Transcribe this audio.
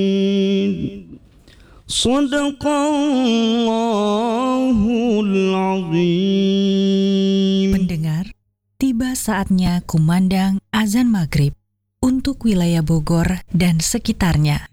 Sadaqallahul azim. Pendengar, tiba saatnya kumandang azan maghrib untuk wilayah Bogor dan sekitarnya.